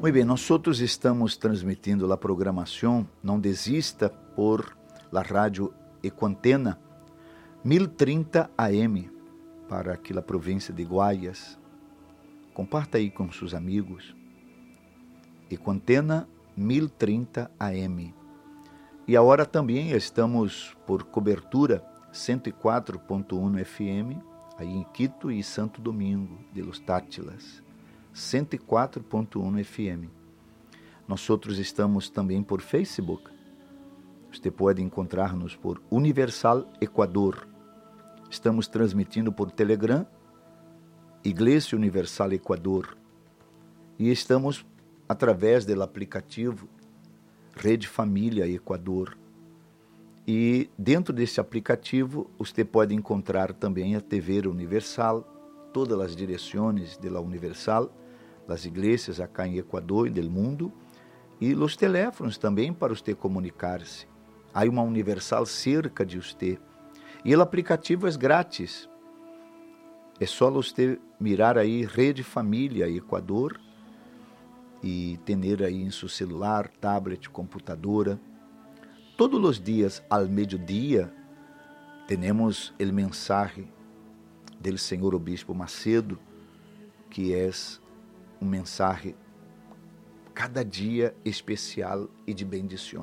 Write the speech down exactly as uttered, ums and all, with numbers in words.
Muito bem, nós outros estamos transmitindo a programação Não Desista por la rádio Equantena mil e trinta A M para aqui a província de Guayas. Comparta aí com seus amigos. Equantena mil e trinta A M. E agora também estamos por cobertura cento e quatro ponto um F M aí em Quito e Santo Domingo de Los Táchilas. cento e quatro ponto um F M. Nós outros estamos também por Facebook. Você pode encontrar-nos por Universal Equador. Estamos transmitindo por Telegram, Igreja Universal Equador. E estamos através do aplicativo Rede Família Equador. E dentro desse aplicativo, você pode encontrar também a T V Universal, todas as direções da Universal, das igrejas acá em Equador e do mundo, e os teléfonos também para você comunicar-se. Há uma Universal cerca de você. E o aplicativo é grátis. É só você mirar aí Rede Família Equador e ter aí em seu celular, tablet, computadora. Todos os dias, ao meio-dia, temos o mensagem do Senhor Obispo Macedo, que é um mensagem cada dia especial e de bendição.